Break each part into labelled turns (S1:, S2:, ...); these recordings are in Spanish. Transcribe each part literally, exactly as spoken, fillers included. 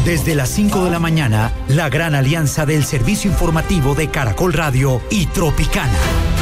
S1: Desde las cinco de la mañana, la gran alianza del servicio informativo de Caracol Radio y Tropicana.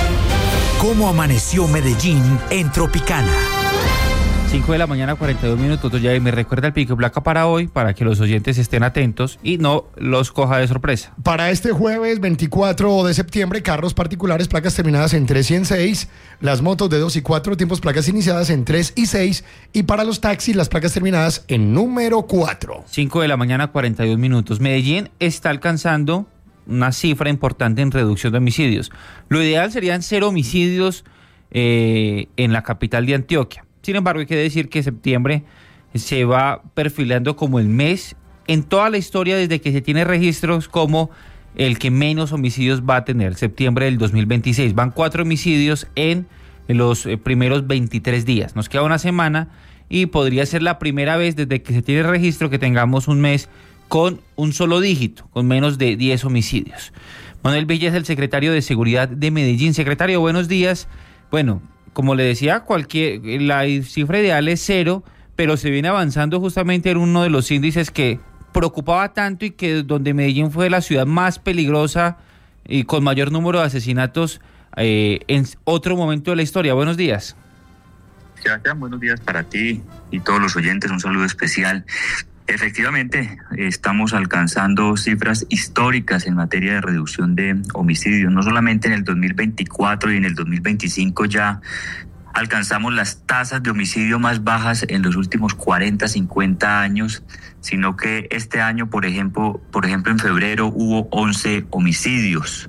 S1: ¿Cómo amaneció Medellín en Tropicana?
S2: cinco de la mañana, cuarenta y dos minutos. Ya me recuerda el pico y placa para hoy, para que los oyentes estén atentos y no los coja de sorpresa.
S3: Para este jueves veinticuatro de septiembre, carros particulares, placas terminadas en tres y en seis, las motos de dos y cuatro, tiempos placas iniciadas en tres y seis, y para los taxis, las placas terminadas en número cuatro.
S2: cinco de la mañana, cuarenta y dos minutos. Medellín está alcanzando una cifra importante en reducción de homicidios. Lo ideal serían cero homicidios eh, en la capital de Antioquia. Sin embargo, hay que decir que septiembre se va perfilando como el mes en toda la historia desde que se tiene registros como el que menos homicidios va a tener. Septiembre del dos mil veintiséis. Van cuatro homicidios en los primeros veintitrés días. Nos queda una semana y podría ser la primera vez desde que se tiene registro que tengamos un mes con un solo dígito, con menos de diez homicidios. Manuel Villa es el secretario de Seguridad de Medellín. Secretario, buenos días. Bueno, como le decía, cualquier la cifra ideal es cero, pero se viene avanzando justamente en uno de los índices que preocupaba tanto y que donde Medellín fue la ciudad más peligrosa y con mayor número de asesinatos eh, en otro momento de la historia. Buenos días.
S4: Sebastián, buenos días para ti y todos los oyentes, un saludo especial. Efectivamente, estamos alcanzando cifras históricas en materia de reducción de homicidios. No solamente en el dos mil veinticuatro y en el dos mil veinticinco ya alcanzamos las tasas de homicidio más bajas en los últimos cuarenta, cincuenta años, sino que este año, por ejemplo, por ejemplo en febrero hubo once homicidios,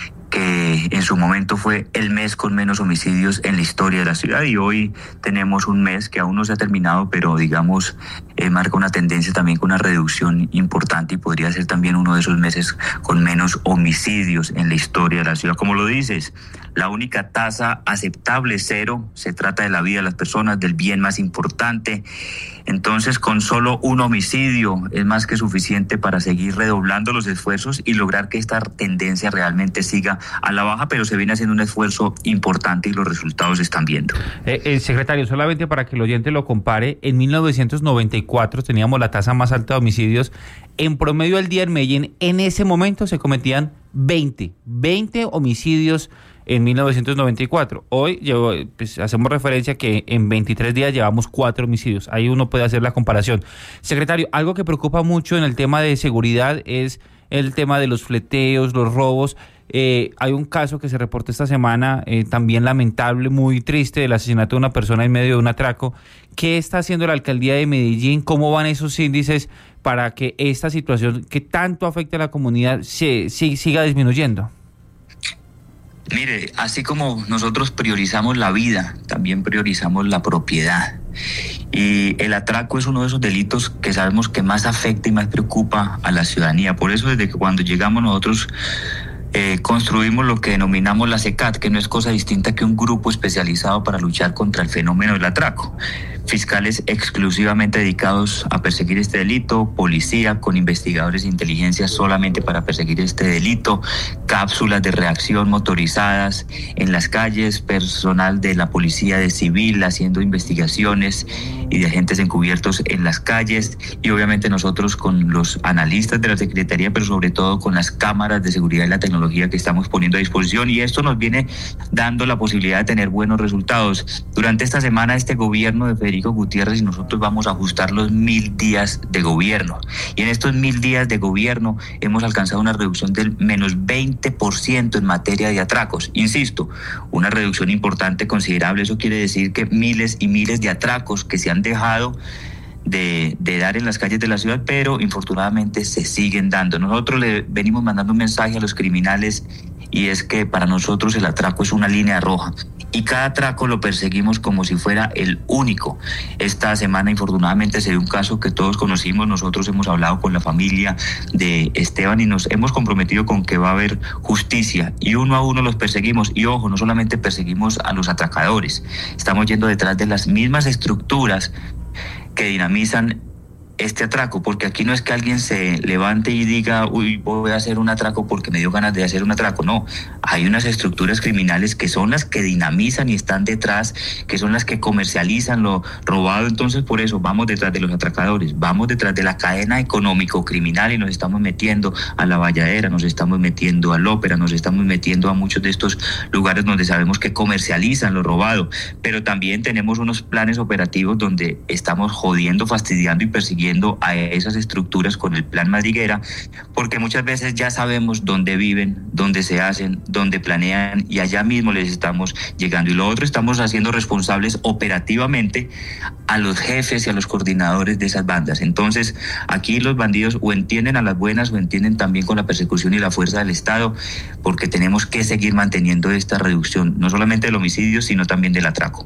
S4: que en su momento fue el mes con menos homicidios en la historia de la ciudad, y hoy tenemos un mes que aún no se ha terminado, pero digamos eh, marca una tendencia también con una reducción importante y podría ser también uno de esos meses con menos homicidios en la historia de la ciudad. Como lo dices, la única tasa aceptable es cero, se trata de la vida de las personas, del bien más importante. Entonces, con solo un homicidio es más que suficiente para seguir redoblando los esfuerzos y lograr que esta tendencia realmente siga a la baja, pero se viene haciendo un esfuerzo importante y los resultados se están viendo.
S2: Eh, eh, secretario, solamente para que el oyente lo compare, en mil novecientos noventa y cuatro teníamos la tasa más alta de homicidios. En promedio al día en Medellín, en ese momento se cometían veinte homicidios en mil novecientos noventa y cuatro. Hoy llevo, pues, hacemos referencia que en veintitrés días llevamos cuatro homicidios. Ahí uno puede hacer la comparación. Secretario, algo que preocupa mucho en el tema de seguridad es el tema de los fleteos, los robos. Eh, hay un caso que se reportó esta semana, eh, también lamentable, muy triste, del asesinato de una persona en medio de un atraco. ¿Qué está haciendo la alcaldía de Medellín? ¿Cómo van esos índices para que esta situación que tanto afecta a la comunidad se, se siga disminuyendo?
S4: Mire, así como nosotros priorizamos la vida, también priorizamos la propiedad. Y el atraco es uno de esos delitos que sabemos que más afecta y más preocupa a la ciudadanía. Por eso, desde que cuando llegamos nosotros eh, construimos lo que denominamos la SECAT, que no es cosa distinta que un grupo especializado para luchar contra el fenómeno del atraco. Fiscales exclusivamente dedicados a perseguir este delito, policía con investigadores de inteligencia solamente para perseguir este delito, cápsulas de reacción motorizadas en las calles, personal de la policía de civil haciendo investigaciones y de agentes encubiertos en las calles, y obviamente nosotros con los analistas de la Secretaría, pero sobre todo con las cámaras de seguridad y la tecnología que estamos poniendo a disposición, y esto nos viene dando la posibilidad de tener buenos resultados. Durante esta semana este gobierno de Federico Gutiérrez y nosotros vamos a ajustar los mil días de gobierno, y en estos mil días de gobierno hemos alcanzado una reducción del menos veinte por ciento en materia de atracos. Insisto, una reducción importante, considerable. Eso quiere decir que miles y miles de atracos que se han dejado de, de dar en las calles de la ciudad, pero infortunadamente se siguen dando. Nosotros le venimos mandando un mensaje a los criminales, y es que para nosotros el atraco es una línea roja, y cada atraco lo perseguimos como si fuera el único. Esta semana infortunadamente se dio un caso que todos conocimos. Nosotros hemos hablado con la familia de Esteban y nos hemos comprometido con que va a haber justicia, y uno a uno los perseguimos. Y ojo, no solamente perseguimos a los atracadores, estamos yendo detrás de las mismas estructuras que dinamizan este atraco, porque aquí no es que alguien se levante y diga, uy, voy a hacer un atraco porque me dio ganas de hacer un atraco. No, hay unas estructuras criminales que son las que dinamizan y están detrás, que son las que comercializan lo robado. Entonces, por eso vamos detrás de los atracadores, vamos detrás de la cadena económico-criminal y nos estamos metiendo a la Valladera, nos estamos metiendo al Ópera, nos estamos metiendo a muchos de estos lugares donde sabemos que comercializan lo robado, pero también tenemos unos planes operativos donde estamos jodiendo, fastidiando y persiguiendo a esas estructuras con el plan Madriguera, porque muchas veces ya sabemos dónde viven, dónde se hacen, dónde planean y allá mismo les estamos llegando. Y lo otro, estamos haciendo responsables operativamente a los jefes y a los coordinadores de esas bandas. Entonces, aquí los bandidos o entienden a las buenas o entienden también con la persecución y la fuerza del Estado, porque tenemos que seguir manteniendo esta reducción, no solamente del homicidio, sino también del atraco.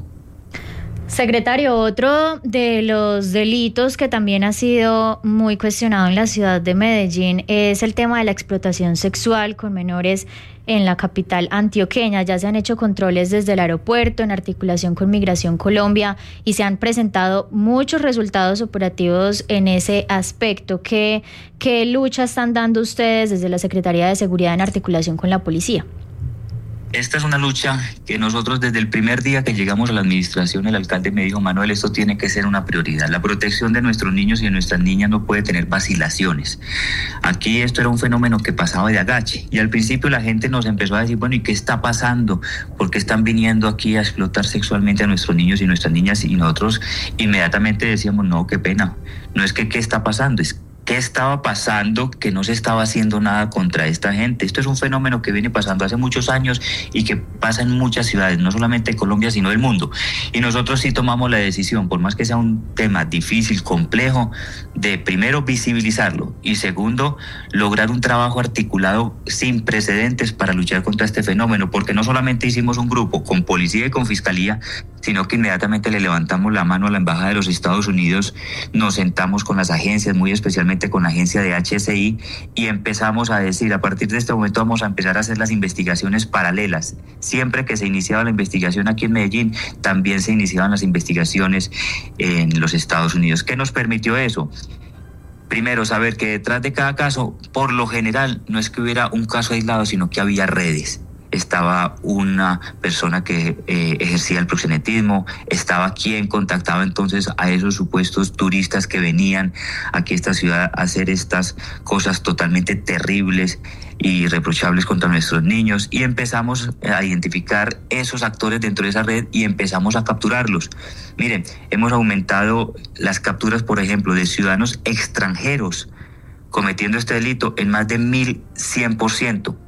S5: Secretario, otro de los delitos que también ha sido muy cuestionado en la ciudad de Medellín es el tema de la explotación sexual con menores en la capital antioqueña. Ya se han hecho controles desde el aeropuerto en articulación con Migración Colombia y se han presentado muchos resultados operativos en ese aspecto. ¿Qué, qué lucha están dando ustedes desde la Secretaría de Seguridad en articulación con la policía?
S4: Esta es una lucha que nosotros desde el primer día que llegamos a la administración, el alcalde me dijo, Manuel, esto tiene que ser una prioridad. La protección de nuestros niños y de nuestras niñas no puede tener vacilaciones. Aquí esto era un fenómeno que pasaba de agache y al principio la gente nos empezó a decir, bueno, ¿y qué está pasando? ¿Por qué están viniendo aquí a explotar sexualmente a nuestros niños y nuestras niñas? Y nosotros inmediatamente decíamos, no, qué pena. No es que qué está pasando, es ¿qué estaba pasando? Que no se estaba haciendo nada contra esta gente. Esto es un fenómeno que viene pasando hace muchos años y que pasa en muchas ciudades, no solamente de Colombia, sino del mundo. Y nosotros sí tomamos la decisión, por más que sea un tema difícil, complejo, de primero visibilizarlo y segundo, lograr un trabajo articulado sin precedentes para luchar contra este fenómeno, porque no solamente hicimos un grupo con policía y con fiscalía, sino que inmediatamente le levantamos la mano a la Embajada de los Estados Unidos, nos sentamos con las agencias, muy especialmente con la agencia de H S I, y empezamos a decir, a partir de este momento vamos a empezar a hacer las investigaciones paralelas. Siempre que se iniciaba la investigación aquí en Medellín, también se iniciaban las investigaciones en los Estados Unidos. ¿Qué nos permitió eso? Primero, saber que detrás de cada caso, por lo general, no es que hubiera un caso aislado, sino que había redes. Estaba una persona que eh, ejercía el proxenetismo, estaba quien contactaba entonces a esos supuestos turistas que venían aquí a esta ciudad a hacer estas cosas totalmente terribles y reprochables contra nuestros niños, y empezamos a identificar esos actores dentro de esa red y empezamos a capturarlos. Miren, hemos aumentado las capturas, por ejemplo, de ciudadanos extranjeros cometiendo este delito en más de mil cien por ciento.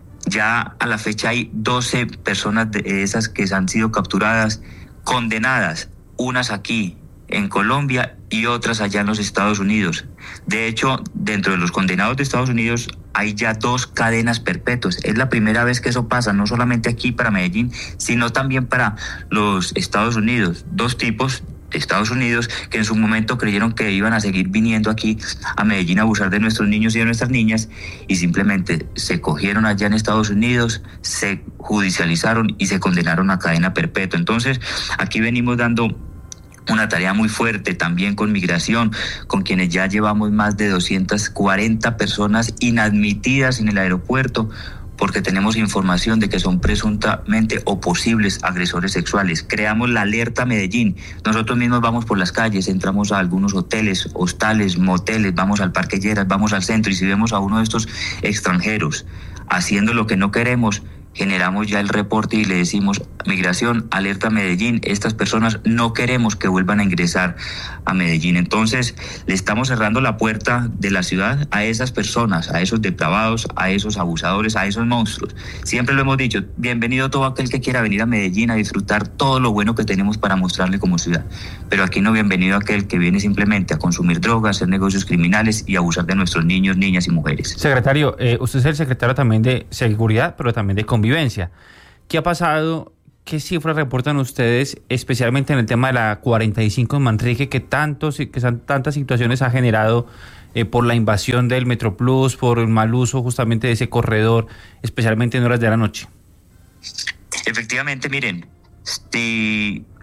S4: Ya a la fecha hay doce personas de esas que han sido capturadas, condenadas, unas aquí en Colombia y otras allá en los Estados Unidos. De hecho, dentro de los condenados de Estados Unidos hay ya dos cadenas perpetuas. Es la primera vez que eso pasa, no solamente aquí para Medellín, sino también para los Estados Unidos. Dos tipos de Estados Unidos que en su momento creyeron que iban a seguir viniendo aquí a Medellín a abusar de nuestros niños y de nuestras niñas, y simplemente se cogieron allá en Estados Unidos, se judicializaron y se condenaron a cadena perpetua. Entonces, aquí venimos dando una tarea muy fuerte también con Migración, con quienes ya llevamos más de doscientas cuarenta personas inadmitidas en el aeropuerto, porque tenemos información de que son presuntamente o posibles agresores sexuales. Creamos la alerta Medellín. Nosotros mismos vamos por las calles, entramos a algunos hoteles, hostales, moteles, vamos al Parque Lleras, vamos al centro, y si vemos a uno de estos extranjeros haciendo lo que no queremos, generamos ya el reporte y le decimos, Migración, alerta Medellín, estas personas no queremos que vuelvan a ingresar a Medellín. Entonces, le estamos cerrando la puerta de la ciudad a esas personas, a esos depravados, a esos abusadores, a esos monstruos. Siempre lo hemos dicho, bienvenido todo aquel que quiera venir a Medellín a disfrutar todo lo bueno que tenemos para mostrarle como ciudad. Pero aquí no bienvenido aquel que viene simplemente a consumir drogas, hacer negocios criminales y abusar de nuestros niños, niñas y mujeres.
S2: Secretario, eh, usted es el secretario también de Seguridad, pero también de Convivencia. ¿Qué ha pasado? ¿Qué cifras reportan ustedes, especialmente en el tema de la cuarenta y cinco en Manrique, que tantos que son tantas situaciones ha generado eh, por la invasión del Metroplus, por el mal uso justamente de ese corredor, especialmente en horas de la noche?
S4: Efectivamente, miren, si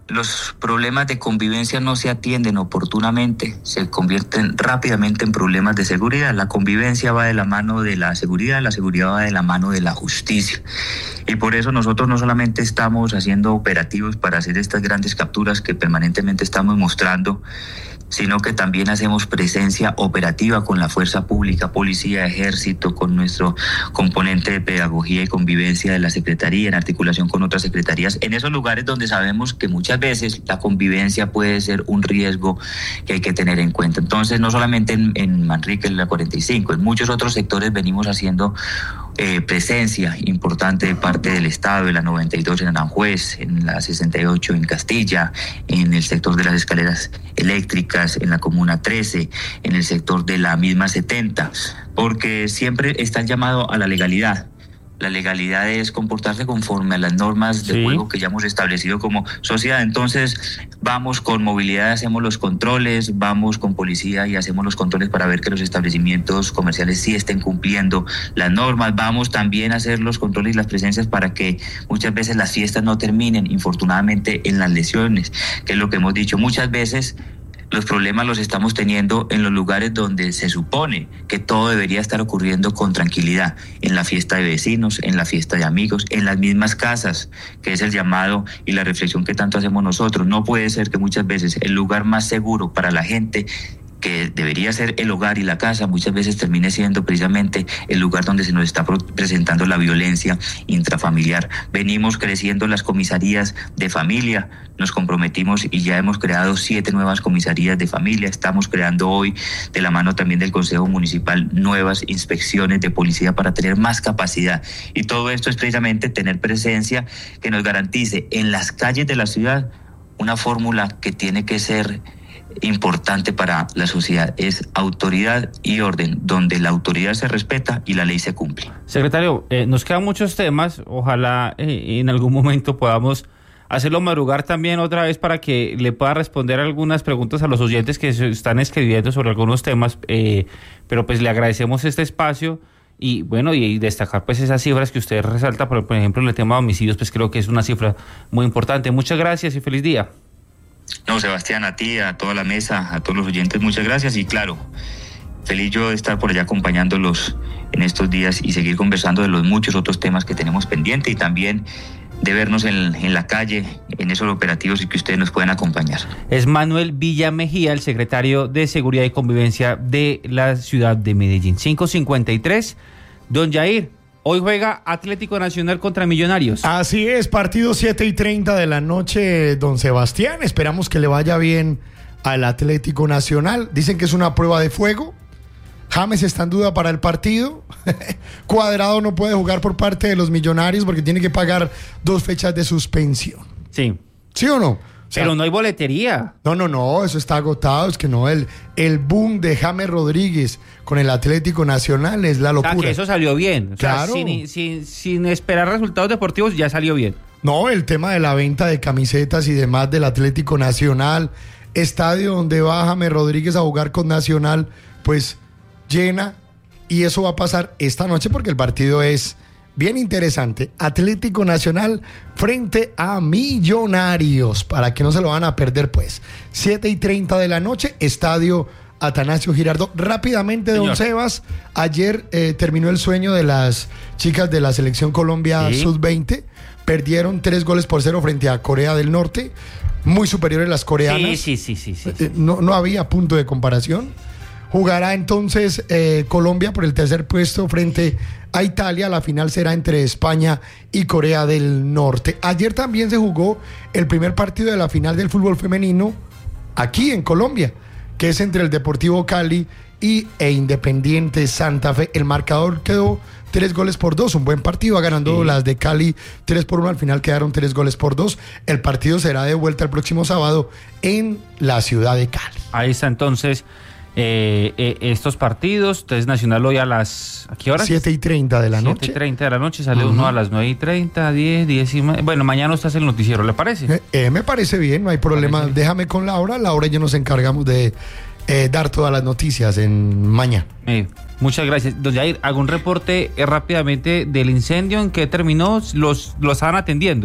S4: los problemas de convivencia no se atienden oportunamente, se convierten rápidamente en problemas de seguridad. La convivencia va de la mano de la seguridad, la seguridad va de la mano de la justicia. Y por eso nosotros no solamente estamos haciendo operativos para hacer estas grandes capturas que permanentemente estamos mostrando, sino que también hacemos presencia operativa con la fuerza pública, policía, ejército, con nuestro componente de pedagogía y convivencia de la Secretaría, en articulación con otras secretarías, en esos lugares donde sabemos que muchas veces la convivencia puede ser un riesgo que hay que tener en cuenta. Entonces, no solamente en, en Manrique, en la cuarenta y cinco, en muchos otros sectores venimos haciendo Eh, presencia importante de parte del Estado, en la noventa y dos en Aranjuez, en la sesenta y ocho en Castilla, en el sector de las escaleras eléctricas, en la Comuna trece, en el sector de la misma setenta, porque siempre está el llamado a la legalidad. La legalidad es comportarse conforme a las normas de sí. juego que ya hemos establecido como sociedad. Entonces, vamos con movilidad, hacemos los controles, vamos con policía y hacemos los controles para ver que los establecimientos comerciales sí estén cumpliendo las normas. Vamos también a hacer los controles y las presencias para que muchas veces las fiestas no terminen, infortunadamente, en las lesiones, que es lo que hemos dicho muchas veces. Los problemas los estamos teniendo en los lugares donde se supone que todo debería estar ocurriendo con tranquilidad, en la fiesta de vecinos, en la fiesta de amigos, en las mismas casas, que es el llamado y la reflexión que tanto hacemos nosotros. No puede ser que muchas veces el lugar más seguro para la gente, que debería ser el hogar y la casa, muchas veces termine siendo precisamente el lugar donde se nos está presentando la violencia intrafamiliar. Venimos creciendo las comisarías de familia, nos comprometimos y ya hemos creado siete nuevas comisarías de familia. Estamos creando hoy, de la mano también del Consejo Municipal, nuevas inspecciones de policía para tener más capacidad. Y todo esto es precisamente tener presencia que nos garantice en las calles de la ciudad una fórmula que tiene que ser importante para la sociedad, es autoridad y orden, donde la autoridad se respeta y la ley se cumple.
S2: Secretario, eh, nos quedan muchos temas, ojalá eh, en algún momento podamos hacerlo madrugar también otra vez para que le pueda responder algunas preguntas a los oyentes que se están escribiendo sobre algunos temas, eh, pero pues le agradecemos este espacio y bueno, y destacar pues esas cifras que usted resalta, por, por ejemplo en el tema de homicidios, pues creo que es una cifra muy importante. Muchas gracias y feliz día.
S4: No, Sebastián, a ti, a toda la mesa, a todos los oyentes, muchas gracias y claro, feliz yo de estar por allá acompañándolos en estos días y seguir conversando de los muchos otros temas que tenemos pendiente y también de vernos en, en la calle, en esos operativos y que ustedes nos puedan acompañar.
S2: Es Manuel Villa Mejía, el secretario de Seguridad y Convivencia de la ciudad de Medellín. cinco cincuenta y tres, don Jair. Hoy juega Atlético Nacional contra Millonarios.
S3: Así es, partido siete y treinta de la noche, don Sebastián. Esperamos que le vaya bien al Atlético Nacional. Dicen que es una prueba de fuego. James está en duda para el partido. Cuadrado no puede jugar por parte de los Millonarios porque tiene que pagar dos fechas de suspensión.
S2: Sí.
S3: ¿Sí o no? O sea,
S2: pero no hay boletería.
S3: No, no, no, eso está agotado. Es que no, el, el boom de James Rodríguez con el Atlético Nacional es la locura.
S2: O sea, que eso salió bien. O
S3: claro.
S2: sea, sin, sin, sin esperar resultados deportivos, ya salió bien.
S3: No, el tema de la venta de camisetas y demás del Atlético Nacional, estadio donde va James Rodríguez a jugar con Nacional, pues llena. Y eso va a pasar esta noche porque el partido es bien interesante. Atlético Nacional frente a Millonarios, para que no se lo van a perder, pues. siete y treinta de la noche, estadio Atanasio Girardot. Rápidamente, Señor. Don Sebas, ayer eh, terminó el sueño de las chicas de la Selección Colombia ¿Sí? sub veinte. Perdieron tres goles por cero frente a Corea del Norte. Muy superiores las coreanas.
S2: Sí, sí, sí, sí, sí.
S3: Eh, no, no había punto de comparación. Jugará entonces eh, Colombia por el tercer puesto frente a Italia. La final será entre España y Corea del Norte. Ayer también se jugó el primer partido de la final del fútbol femenino aquí en Colombia, que es entre el Deportivo Cali y e Independiente Santa Fe. El marcador quedó tres goles por dos, un buen partido, va ganando sí. las de Cali tres por uno, al final quedaron tres goles por dos. El partido será de vuelta el próximo sábado en la ciudad de Cali.
S2: Ahí está entonces eh, eh, estos partidos. Entonces Nacional hoy a las, ¿a qué horas?
S3: siete y treinta de la noche.
S2: siete y treinta de la noche, sale uh-huh. uno a las nueve y treinta, diez, diez y media. Bueno, mañana estás en el noticiero, ¿le parece?
S3: Eh, eh, me parece bien, no hay problema. Parece. Déjame con Laura, Laura y yo nos encargamos de eh, dar todas las noticias en mañana.
S2: Eh, muchas gracias. Don Jair, ¿algún reporte eh, rápidamente del incendio en que terminó? ¿Los, los estaban atendiendo?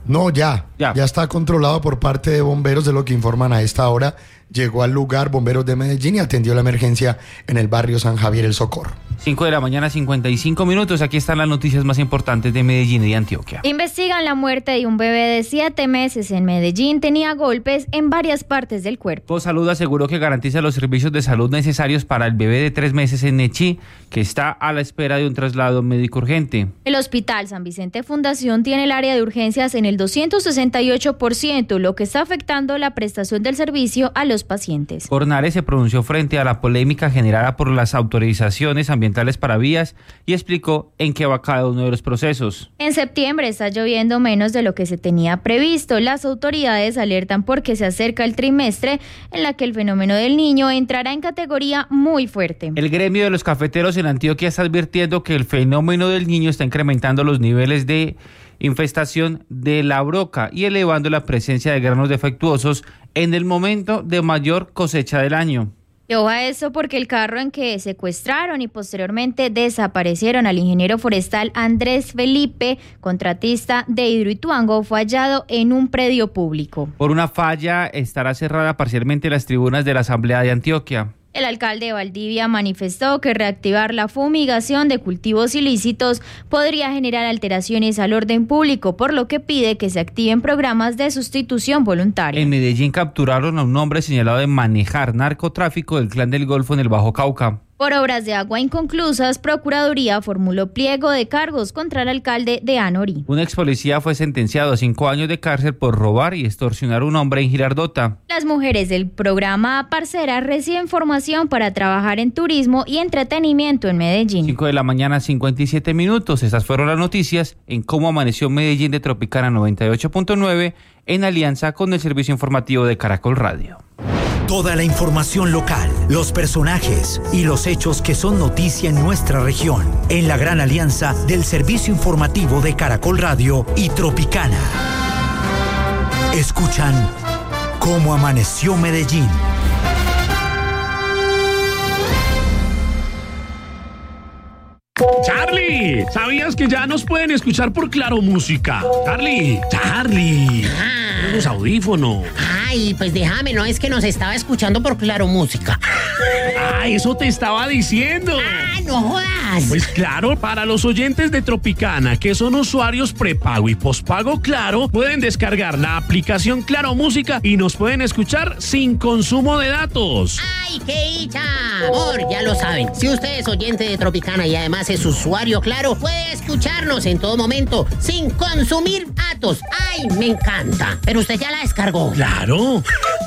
S3: No, ya,
S2: ya.
S3: Ya está controlado por parte de bomberos, de lo que informan a esta hora. Llegó al lugar bomberos de Medellín y atendió la emergencia en el barrio San Javier El Socorro.
S2: cinco de la mañana, cincuenta y cinco minutos. Aquí están las noticias más importantes de Medellín y de Antioquia.
S5: Investigan la muerte de un bebé de siete meses en Medellín. Tenía golpes en varias partes del cuerpo.
S2: Salud aseguró que garantiza los servicios de salud necesarios para el bebé de tres meses en Nechí, que está a la espera de un traslado médico urgente.
S5: El Hospital San Vicente Fundación tiene el área de urgencias en el doscientos sesenta y ocho por ciento, lo que está afectando la prestación del servicio a los pacientes.
S2: Cornares se pronunció frente a la polémica generada por las autorizaciones ambientales para vías y explicó en qué va cada uno de los procesos.
S5: En septiembre está lloviendo menos de lo que se tenía previsto. Las autoridades alertan porque se acerca el trimestre en la que el fenómeno del Niño entrará en categoría muy fuerte.
S2: El gremio de los cafeteros en Antioquia está advirtiendo que el fenómeno del Niño está incrementando los niveles de infestación de la broca y elevando la presencia de granos defectuosos en el momento de mayor cosecha del año.
S5: Y ojo a eso porque el carro en que secuestraron y posteriormente desaparecieron al ingeniero forestal Andrés Felipe, contratista de Hidroituango, fue hallado en un predio público.
S2: Por una falla estará cerrada parcialmente las tribunas de la Asamblea de Antioquia.
S5: El alcalde de Valdivia manifestó que reactivar la fumigación de cultivos ilícitos podría generar alteraciones al orden público, por lo que pide que se activen programas de sustitución voluntaria.
S2: En Medellín capturaron a un hombre señalado de manejar narcotráfico del Clan del Golfo en el Bajo Cauca.
S5: Por obras de agua inconclusas, Procuraduría formuló pliego de cargos contra el alcalde de Anorí.
S2: Un ex policía fue sentenciado a cinco años de cárcel por robar y extorsionar a un hombre en Girardota.
S5: Las mujeres del programa Parcera reciben formación para trabajar en turismo y entretenimiento en Medellín.
S2: cinco de la mañana, cincuenta y siete minutos. Estas fueron las noticias en cómo amaneció Medellín de Tropicana noventa y ocho punto nueve en alianza con el servicio informativo de Caracol Radio.
S1: Toda la información local, los personajes y los hechos que son noticia en nuestra región, en la gran alianza del servicio informativo de Caracol Radio y Tropicana. Escuchan Cómo amaneció Medellín.
S6: Charlie, ¿sabías que ya nos pueden escuchar por Claro Música? Charlie, Charlie,
S7: Ah.
S6: los audífonos.
S7: Ay, pues déjame, no es que nos estaba escuchando por Claro Música.
S6: Ah, eso te estaba diciendo.
S7: Ah, no jodas.
S6: Pues claro, para los oyentes de Tropicana, que son usuarios prepago y pospago Claro, pueden descargar la aplicación Claro Música y nos pueden escuchar sin consumo de datos.
S7: Ay, qué dicha. Amor, ya lo saben, si usted es oyente de Tropicana y además es usuario Claro, puede escucharnos en todo momento sin consumir datos. Ay, me encanta. Pero usted ya la descargó.
S6: Claro.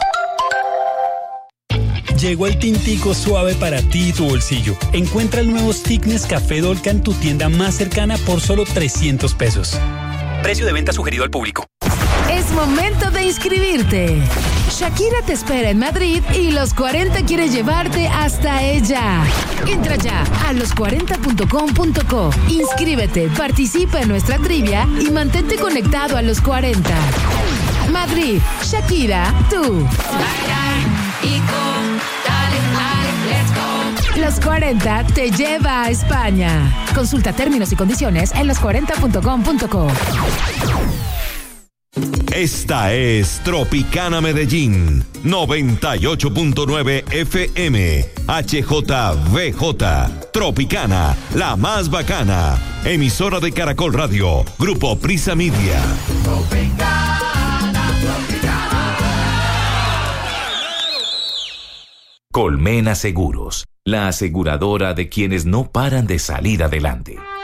S8: Llegó el tintico suave para ti y tu bolsillo. Encuentra el nuevo Thickness Café Dolca en tu tienda más cercana por solo trescientos pesos. Precio de venta sugerido al público.
S9: Es momento de inscribirte. Shakira te espera en Madrid y Los cuarenta quiere llevarte hasta ella. Entra ya a los cuarenta punto com punto co. Inscríbete, participa en nuestra trivia y mantente conectado a Los cuarenta. Madrid, Shakira, tú. Los cuarenta te lleva a España. Consulta términos y condiciones en los cuarenta punto com punto co.
S10: Esta es Tropicana Medellín, noventa y ocho punto nueve F M, H J V J, Tropicana, la más bacana, emisora de Caracol Radio, Grupo Prisa Media. Tropicana, Tropicana.
S11: Colmena Seguros, la aseguradora de quienes no paran de salir adelante.